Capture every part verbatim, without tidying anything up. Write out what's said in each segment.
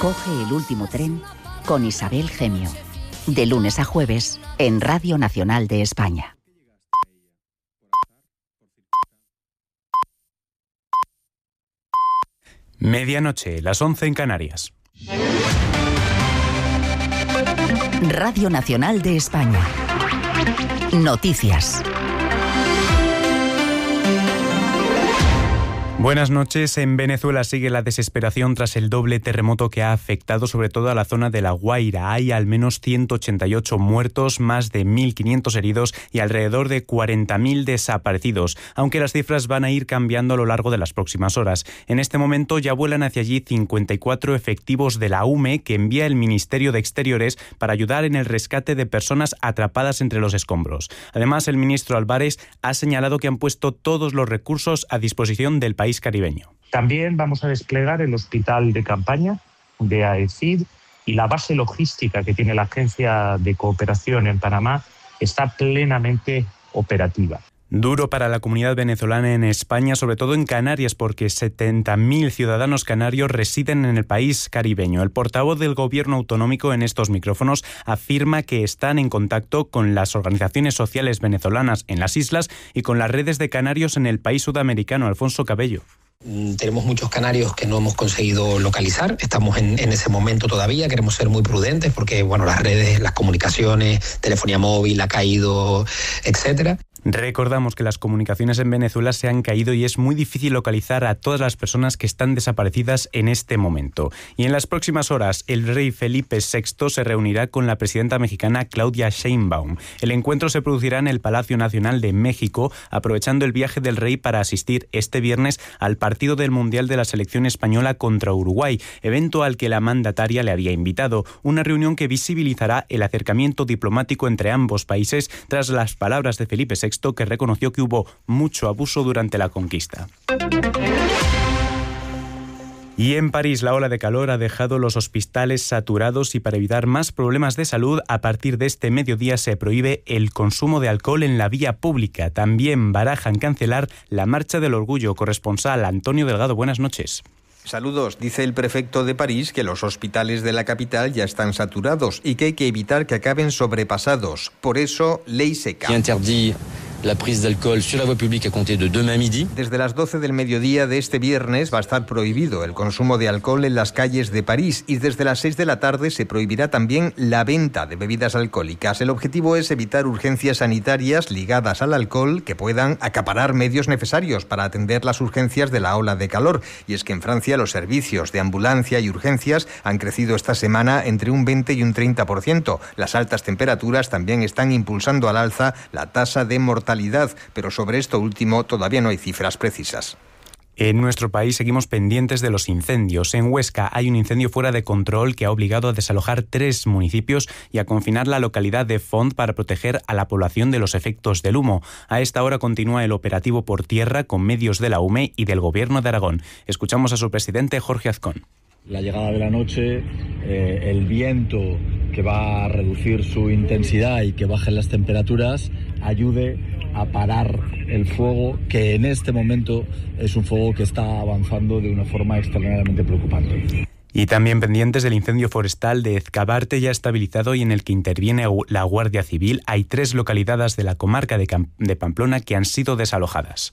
Coge el último tren con Isabel Gemio. De lunes a jueves en Radio Nacional de España. Medianoche, las once en Canarias. Radio Nacional de España. Noticias. Buenas noches. En Venezuela sigue la desesperación tras el doble terremoto que ha afectado sobre todo a la zona de La Guaira. Hay al menos ciento ochenta y ocho muertos, más de mil quinientos heridos y alrededor de cuarenta mil desaparecidos, aunque las cifras van a ir cambiando a lo largo de las próximas horas. En este momento ya vuelan hacia allí cincuenta y cuatro efectivos de la U M E que envía el Ministerio de Exteriores para ayudar en el rescate de personas atrapadas entre los escombros. Además, el ministro Álvarez ha señalado que han puesto todos los recursos a disposición del país caribeño. También vamos a desplegar el hospital de campaña de AECID y la base logística que tiene la Agencia de Cooperación en Panamá está plenamente operativa. Duro para la comunidad venezolana en España, sobre todo en Canarias, porque setenta mil ciudadanos canarios residen en el país caribeño. El portavoz del gobierno autonómico en estos micrófonos afirma que están en contacto con las organizaciones sociales venezolanas en las islas y con las redes de canarios en el país sudamericano. Alfonso Cabello. Tenemos muchos canarios que no hemos conseguido localizar, estamos en, en ese momento todavía, queremos ser muy prudentes porque bueno, las redes, las comunicaciones, telefonía móvil ha caído, etcétera. Recordamos que las comunicaciones en Venezuela se han caído y es muy difícil localizar a todas las personas que están desaparecidas en este momento. Y en las próximas horas, el rey Felipe sexto se reunirá con la presidenta mexicana Claudia Sheinbaum. El encuentro se producirá en el Palacio Nacional de México, aprovechando el viaje del rey para asistir este viernes al partido del Mundial de la selección española contra Uruguay, evento al que la mandataria le había invitado. Una reunión que visibilizará el acercamiento diplomático entre ambos países tras las palabras de Felipe sexto, que reconoció que hubo mucho abuso durante la conquista. Y en París, la ola de calor ha dejado los hospitales saturados y para evitar más problemas de salud, a partir de este mediodía se prohíbe el consumo de alcohol en la vía pública. También barajan cancelar la Marcha del Orgullo. Corresponsal Antonio Delgado, buenas noches. Saludos. Dice el prefecto de París que los hospitales de la capital ya están saturados y que hay que evitar que acaben sobrepasados. Por eso, ley seca. La prise d'alcool sur la voie publique a compter de demain midi. Desde las doce del mediodía de este viernes va a estar prohibido el consumo de alcohol en las calles de París y desde las seis de la tarde se prohibirá también la venta de bebidas alcohólicas. El objetivo es evitar urgencias sanitarias ligadas al alcohol que puedan acaparar medios necesarios para atender las urgencias de la ola de calor. Y es que en Francia los servicios de ambulancia y urgencias han crecido esta semana entre un veinte y un treinta por ciento. Las altas temperaturas también están impulsando al alza la tasa de mortalidad, pero sobre esto último todavía no hay cifras precisas. En nuestro país seguimos pendientes de los incendios. En Huesca hay un incendio fuera de control que ha obligado a desalojar tres municipios y a confinar la localidad de Font para proteger a la población de los efectos del humo. A esta hora continúa el operativo por tierra con medios de la U M E y del Gobierno de Aragón. Escuchamos a su presidente, Jorge Azcón. La llegada de la noche, eh, el viento que va a reducir su intensidad y que bajen las temperaturas, ayude a parar el fuego, que en este momento es un fuego que está avanzando de una forma extraordinariamente preocupante. Y también pendientes del incendio forestal de Ezcabarte, ya estabilizado y en el que interviene la Guardia Civil. Hay tres localidades de la comarca de, Camp- de Pamplona que han sido desalojadas.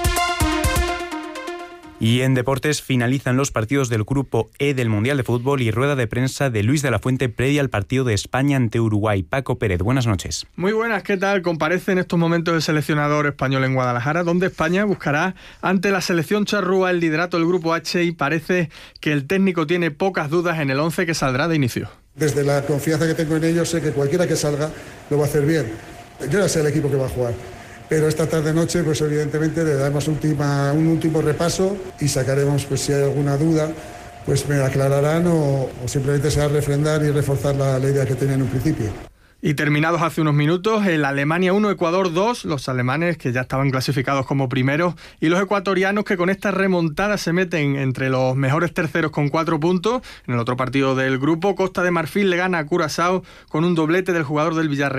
Y en deportes finalizan los partidos del Grupo E del Mundial de Fútbol y rueda de prensa de Luis de la Fuente previa al partido de España ante Uruguay. Paco Pérez, buenas noches. Muy buenas, ¿qué tal? Comparece en estos momentos el seleccionador español en Guadalajara, donde España buscará ante la selección charrúa el liderato del Grupo H y parece que el técnico tiene pocas dudas en el once que saldrá de inicio. Desde la confianza que tengo en ellos, sé que cualquiera que salga lo va a hacer bien. Yo ya sé el equipo que va a jugar. Pero esta tarde-noche, pues evidentemente le daremos última, un último repaso y sacaremos, pues si hay alguna duda, pues me aclararán o, o simplemente se va a refrendar y reforzar la, la idea que tenía en un principio. Y terminados hace unos minutos, el Alemania uno, Ecuador dos, los alemanes que ya estaban clasificados como primeros y los ecuatorianos que con esta remontada se meten entre los mejores terceros con cuatro puntos. En el otro partido del grupo, Costa de Marfil le gana a Curazao con un doblete del jugador del Villarreal.